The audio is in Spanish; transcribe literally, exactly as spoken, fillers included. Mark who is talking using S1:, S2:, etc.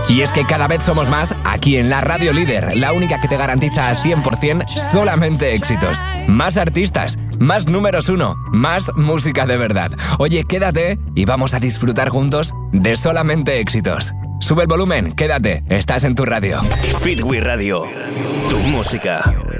S1: Y es que cada vez somos más aquí en la Radio Líder, la única que te garantiza al cien por ciento solamente éxitos. Más artistas, más números uno, más música de verdad. Oye, quédate y vamos a disfrutar juntos de solamente éxitos. Sube el volumen, quédate, estás en tu radio.
S2: Fitwi Radio, tu música.